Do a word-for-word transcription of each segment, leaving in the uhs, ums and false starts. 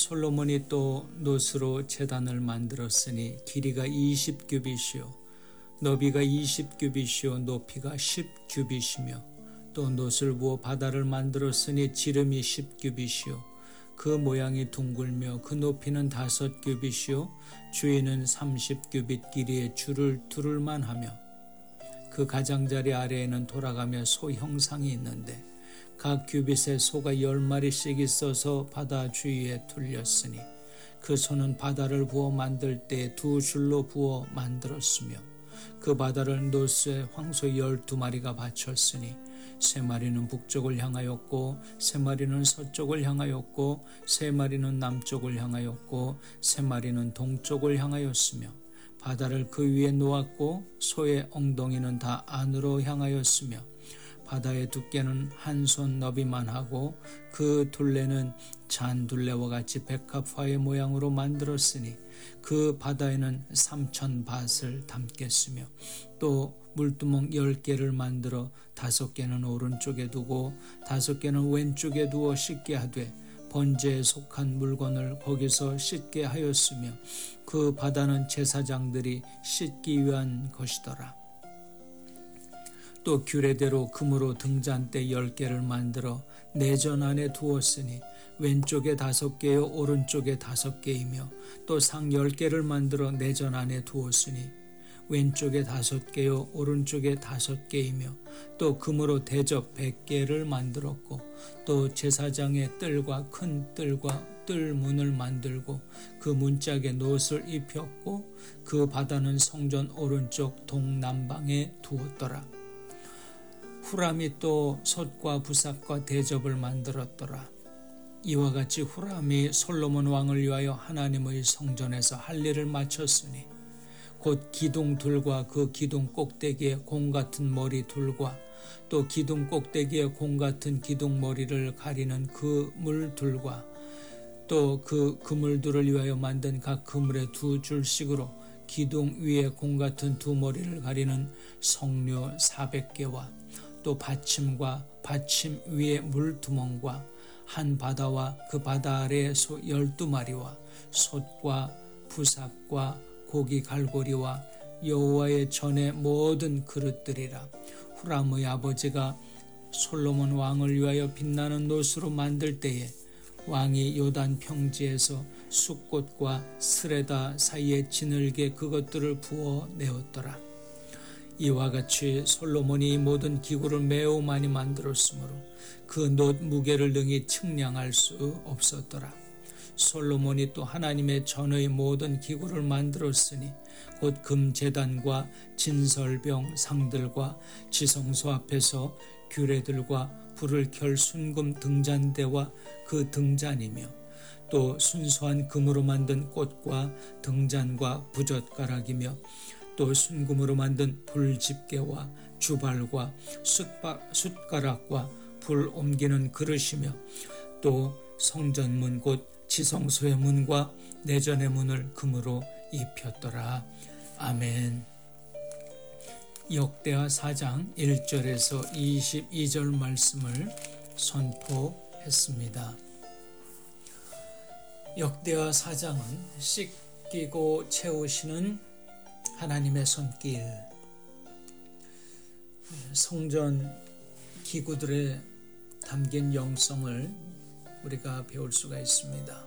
솔로몬이 또 놋으로 제단을 만들었으니 길이가 이십 규빗이요 너비가 이십 규빗이요 높이가 십 규빗이며 또 놋을 부어 바다를 만들었으니 지름이 십 규빗이요 그 모양이 둥글며 그 높이는 다섯 규빗이요 주위는 삼십 규빗 길이의 줄을 두를만 하며 그 가장자리 아래에는 돌아가며 소 형상이 있는데 각 규빗에 소가 열 마리씩 있어서 바다 주위에 둘렸으니 그 소는 바다를 부어 만들 때 두 줄로 부어 만들었으며 그 바다를 놋에 황소 열두 마리가 받쳤으니 세 마리는 북쪽을 향하였고 세 마리는 서쪽을 향하였고 세 마리는 남쪽을 향하였고 세 마리는 동쪽을 향하였으며 바다를 그 위에 놓았고 소의 엉덩이는 다 안으로 향하였으며 바다의 두께는 한 손 너비만 하고 그 둘레는 잔둘레와 같이 백합화의 모양으로 만들었으니 그 바다에는 삼천 밭을 담겠으며 또 물두멍 열 개를 만들어 다섯 개는 오른쪽에 두고 다섯 개는 왼쪽에 두어 씻게 하되 번제에 속한 물건을 거기서 씻게 하였으며 그 바다는 제사장들이 씻기 위한 것이더라. 또 규례대로 금으로 등잔대 열 개를 만들어 내전 안에 두었으니 왼쪽에 다섯 개요 오른쪽에 다섯 개이며 또 상 열 개를 만들어 내전 안에 두었으니 왼쪽에 다섯 개요 오른쪽에 다섯 개이며 또 금으로 대접 백 개를 만들었고 또 제사장의 뜰과 큰 뜰과 뜰 문을 만들고 그 문짝에 놋을 입혔고 그 바다는 성전 오른쪽 동남방에 두었더라. 후람이 또 솥과 부삭과 대접을 만들었더라. 이와 같이 후람이 솔로몬 왕을 위하여 하나님의 성전에서 할 일을 마쳤으니 곧 기둥 둘과 그 기둥 꼭대기에 공 같은 머리 둘과 또 기둥 꼭대기에 공 같은 기둥 머리를 가리는 그 물 둘과 또 그 그물들을 위하여 만든 각 그물의 두 줄씩으로 기둥 위에 공 같은 두 머리를 가리는 성료 사백 개와 또 받침과 받침 위에 물두멍과 한 바다와 그 바다 아래에 소 열두 마리와 솥과 부삭과 고기 갈고리와 여호와의 전의 모든 그릇들이라. 후람의 아버지가 솔로몬 왕을 위하여 빛나는 놋으로 만들 때에 왕이 요단 평지에서 숫꽃과 스레다 사이에 지늘게 그것들을 부어 내었더라. 이와 같이 솔로몬이 모든 기구를 매우 많이 만들었으므로 그 놋 무게를 능히 측량할 수 없었더라. 솔로몬이 또 하나님의 전의 모든 기구를 만들었으니 곧 금제단과 진설병 상들과 지성소 앞에서 규례들과 불을 켤 순금 등잔대와 그 등잔이며 또 순수한 금으로 만든 꽃과 등잔과 부젓가락이며 또 순금으로 만든 불집게와 주발과 숫가락과 불 옮기는 그릇이며 또 성전문 곧 지성소의 문과 내전의 문을 금으로 입혔더라. 아멘. 역대하 사 장 일 절에서 이십이 절 말씀을 선포했습니다. 역대하 사 장은 씻기고 채우시는 하나님의 손길, 성전 기구들에 담긴 영성을 우리가 배울 수가 있습니다.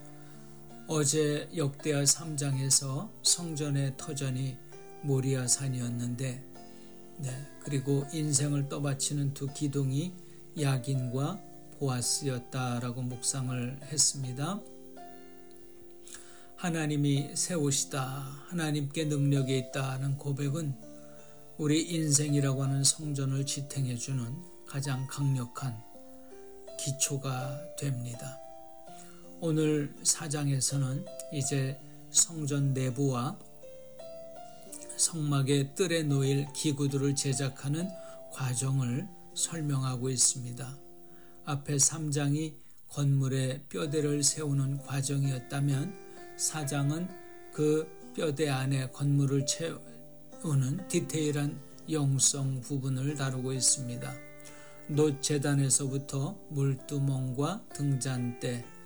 어제 역대하 삼 장에서 성전의 터전이 모리아산이었는데 네, 그리고 인생을 떠받치는 두 기둥이 야긴과 보아스였다라고 묵상을 했습니다. 하나님이 세우시다, 하나님께 능력이 있다는 고백은 우리 인생이라고 하는 성전을 지탱해주는 가장 강력한 기초가 됩니다. 오늘 사 장에서는 이제 성전 내부와 성막의 뜰에 놓일 기구들을 제작하는 과정을 설명하고 있습니다. 앞에 삼 장이 건물의 뼈대를 세우는 과정이었다면 사 장은 그 뼈대 안에 건물을 채우는 디테일한 영성 부분을 다루고 있습니다. 놋 제단에서부터 물두멍과 등잔대,